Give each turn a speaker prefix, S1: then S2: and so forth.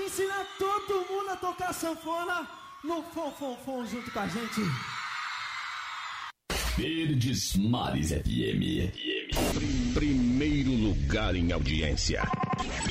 S1: ensinar todo mundo a tocar sanfona no Fonfonfon junto com a gente.
S2: Verdes Mares FM. Primeiro lugar em audiência.